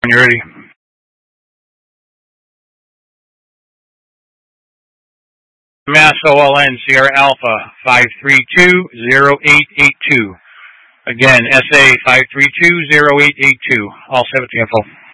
When you're ready. Mass OLN Sierra Alpha 5320882. Again, SA 5320882. All 17 info.